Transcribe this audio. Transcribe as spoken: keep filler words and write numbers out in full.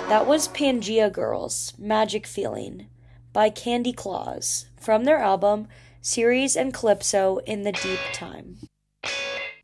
That was Pangea Girls, Magic Feeling by Candy Claus from their album Ceres and Calypso in the Deep Time.